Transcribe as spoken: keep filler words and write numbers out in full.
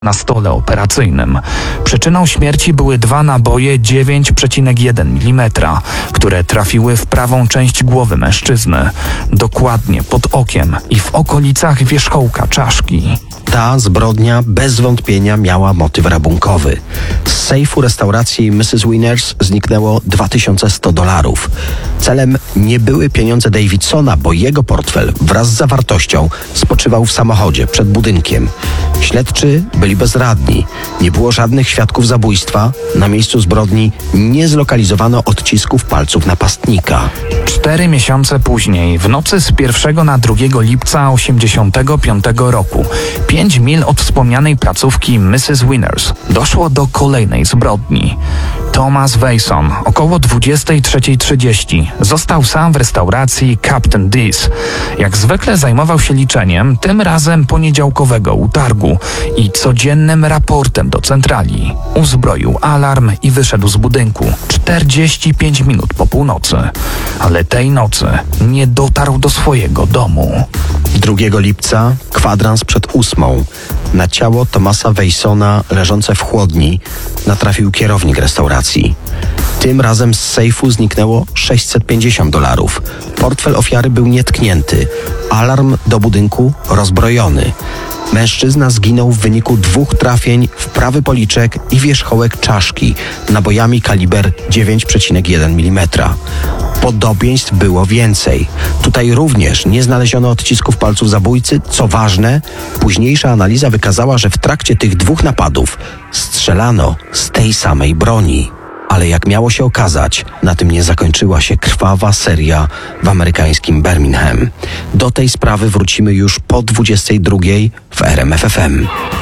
na stole operacyjnym. Przyczyną śmierci były dwa naboje dziewięć przecinek jeden milimetra, które trafiły w prawą część głowy mężczyzny, dokładnie pod okiem i w okolicach wierzchołka czaszki. Ta zbrodnia bez wątpienia miała motyw rabunkowy. Z sejfu restauracji missus Winners zniknęło dwa tysiące sto dolarów. Celem nie były pieniądze Davidsona, bo jego portfel wraz z zawartością spoczywał w samochodzie przed budynkiem. Śledczy byli bezradni. Nie było żadnych świadków zabójstwa. Na miejscu zbrodni nie zlokalizowano odcisków palców napastnika. Cztery miesiące później, w nocy z pierwszego na drugiego lipca osiemdziesiątego piątego roku, pięć mil od wspomnianej placówki missus Winners, doszło do kolejnej zbrodni. Thomas Wayson, około dwudziesta trzecia trzydzieści, został sam w restauracji Captain D's. Jak zwykle zajmował się liczeniem, tym razem poniedziałkowego utargu i codziennym raportem do centrali. Uzbroił alarm i wyszedł z budynku czterdzieści pięć minut po północy. Ale tej nocy nie dotarł do swojego domu. drugiego lipca, kwadrans przed ósmą, na ciało Thomasa Waysona leżące w chłodni natrafił kierownik restauracji. Tym razem z sejfu zniknęło sześćset pięćdziesiąt dolarów. Portfel ofiary był nietknięty. Alarm do budynku rozbrojony. Mężczyzna zginął w wyniku dwóch trafień w prawy policzek i wierzchołek czaszki nabojami kaliber dziewięć przecinek jeden milimetra. Podobieństw było więcej. Tutaj również nie znaleziono odcisków palców zabójcy. Co ważne, późniejsza analiza wykazała, że w trakcie tych dwóch napadów strzelano z tej samej broni. Ale jak miało się okazać, na tym nie zakończyła się krwawa seria w amerykańskim Birmingham. Do tej sprawy wrócimy już po dwudziestej drugiej w R M F F M.